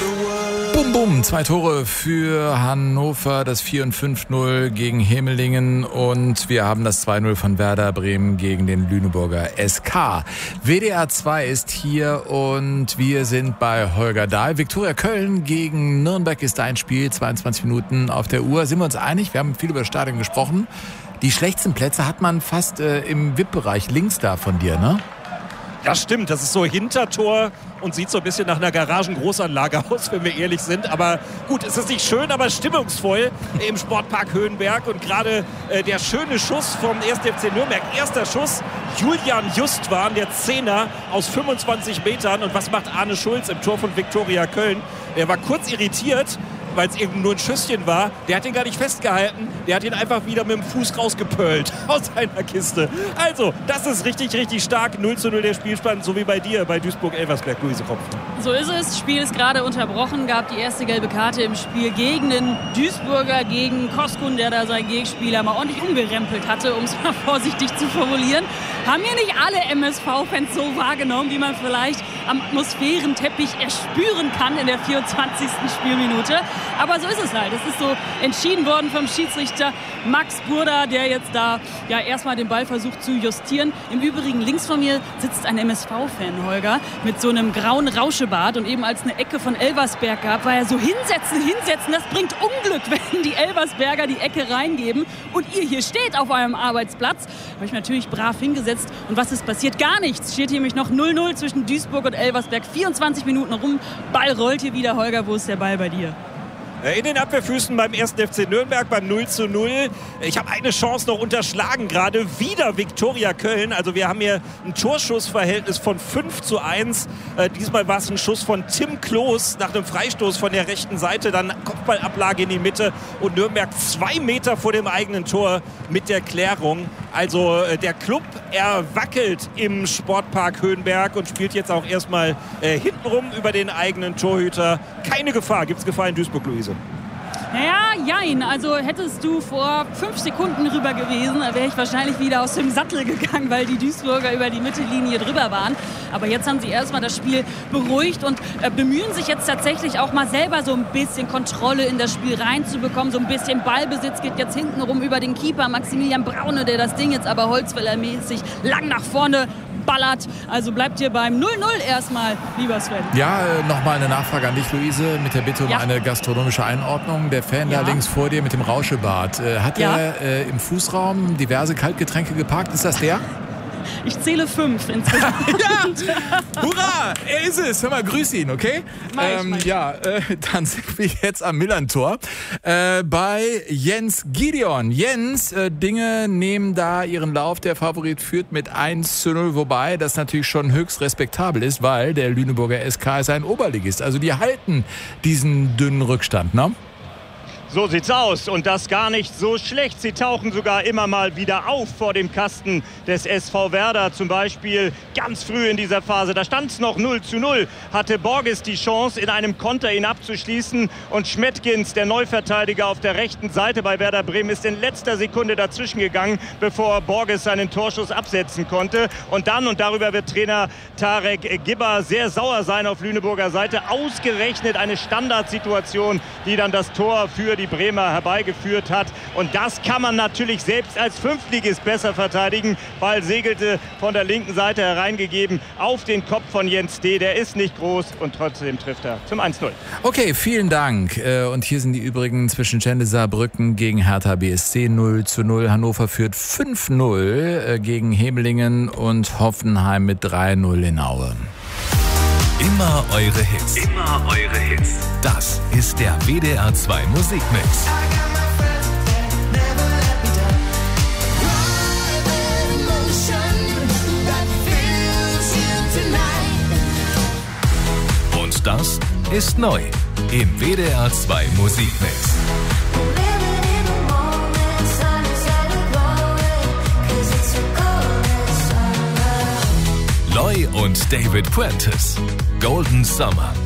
Bum, bum, 2 Tore für Hannover, das 4 und 5-0 gegen Hemelingen und wir haben das 2-0 von Werder Bremen gegen den Lüneburger SK. WDR 2 ist hier und wir sind bei Holger Dahl. Viktoria Köln gegen Nürnberg ist ein Spiel, 22 Minuten auf der Uhr. Sind wir uns einig? Wir haben viel über das Stadion gesprochen. Die schlechtesten Plätze hat man fast im VIP-Bereich links da von dir, ne? Ja, stimmt. Das ist so Hintertor und sieht so ein bisschen nach einer Garagengroßanlage aus, wenn wir ehrlich sind. Aber gut, es ist nicht schön, aber stimmungsvoll im Sportpark Höhenberg. Und gerade der schöne Schuss vom 1. FC Nürnberg. Erster Schuss, Julian Justwan, der Zehner aus 25 Metern. Und was macht Arne Schulz im Tor von Viktoria Köln? Er war kurz irritiert, weil es eben nur ein Schüsschen war. Der hat ihn gar nicht festgehalten. Der hat ihn einfach wieder mit dem Fuß rausgepölt aus einer Kiste. Also, das ist richtig, richtig stark. 0:0 der Spielstand, so wie bei dir, bei Duisburg-Elversberg, Luise Kropf. So ist es. Das Spiel ist gerade unterbrochen. Gab die erste gelbe Karte im Spiel gegen den Duisburger, gegen Koskun, der da seinen Gegenspieler mal ordentlich umgerempelt hatte, um es mal vorsichtig zu formulieren. Haben hier nicht alle MSV-Fans so wahrgenommen, wie man vielleicht am Atmosphärenteppich erspüren kann in der 24. Spielminute. Aber so ist es halt. Es ist so entschieden worden vom Schiedsrichter Max Burda, der jetzt da ja erstmal den Ball versucht zu justieren. Im Übrigen links von mir sitzt ein MSV-Fan, Holger, mit so einem grauen Rauschebart. Und eben als eine Ecke von Elversberg gab, war er so hinsetzen. Das bringt Unglück, wenn die Elversberger die Ecke reingeben. Und ihr hier steht auf eurem Arbeitsplatz. Habe ich natürlich brav hingesetzt. Und was ist passiert? Gar nichts. Steht hier nämlich noch 0:0 zwischen Duisburg und Elversberg. 24 Minuten rum. Ball rollt hier wieder. Holger, wo ist der Ball bei dir? In den Abwehrfüßen beim 1. FC Nürnberg beim 0:0. Ich habe eine Chance noch unterschlagen gerade. Wieder Viktoria Köln. Also wir haben hier ein Torschussverhältnis von 5:1. Diesmal war es ein Schuss von Tim Kloß nach einem Freistoß von der rechten Seite. Dann Kopfballablage in die Mitte und Nürnberg 2 Meter vor dem eigenen Tor mit der Klärung. Also der Club, er wackelt im Sportpark Höhenberg und spielt jetzt auch erstmal hintenrum über den eigenen Torhüter. Keine Gefahr. Gibt es Gefahr in Duisburg, Luise? Naja, jein. Also hättest du vor 5 Sekunden rüber gewesen, da wäre ich wahrscheinlich wieder aus dem Sattel gegangen, weil die Duisburger über die Mittellinie drüber waren. Aber jetzt haben sie erstmal das Spiel beruhigt und bemühen sich jetzt tatsächlich auch mal selber so ein bisschen Kontrolle in das Spiel reinzubekommen. So ein bisschen Ballbesitz geht jetzt hintenrum über den Keeper Maximilian Braune, der das Ding jetzt aber Holzfällermäßig lang nach vorne ballert. Also bleibt hier beim 0:0 erstmal, lieber Sven. Ja, nochmal eine Nachfrage an dich, Luise, mit der Bitte um eine gastronomische Einordnung. Der Fan da links vor dir mit dem Rauschebart, hat er im Fußraum diverse Kaltgetränke geparkt? Ist das der? Ich zähle 5 insgesamt. Ja! Hurra! Er ist es! Hör mal, grüß ihn, okay? Dann sind wir jetzt am Millerntor bei Jens Gideon. Jens, Dinge nehmen da ihren Lauf. Der Favorit führt mit 1:0, wobei das natürlich schon höchst respektabel ist, weil der Lüneburger SK ist ein Oberligist. Also die halten diesen dünnen Rückstand, ne? So sieht's aus und das gar nicht so schlecht. Sie tauchen sogar immer mal wieder auf vor dem Kasten des SV Werder. Zum Beispiel ganz früh in dieser Phase, da stand es noch 0:0, hatte Borges die Chance, in einem Konter ihn abzuschließen. Und Schmettgens, der Neuverteidiger auf der rechten Seite bei Werder Bremen, ist in letzter Sekunde dazwischen gegangen, bevor Borges seinen Torschuss absetzen konnte. Und dann, und darüber wird Trainer Tarek Gibber sehr sauer sein auf Lüneburger Seite, ausgerechnet eine Standardsituation, die dann das Tor für die Bremer herbeigeführt hat. Und das kann man natürlich selbst als Fünftligist besser verteidigen. Ball segelte von der linken Seite hereingegeben auf den Kopf von Jens D. Der ist nicht groß und trotzdem trifft er zum 1:0. Okay, vielen Dank. Und hier sind die übrigen Zwischenstände: Saarbrücken gegen Hertha BSC 0:0. Hannover führt 5:0 gegen Hemelingen und Hoffenheim mit 3:0 in Aue. Immer eure Hits. Immer eure Hits. Das ist der WDR 2 Musikmix. Und das ist neu im WDR 2 Musikmix. Loy und David Puentes. Golden Summer.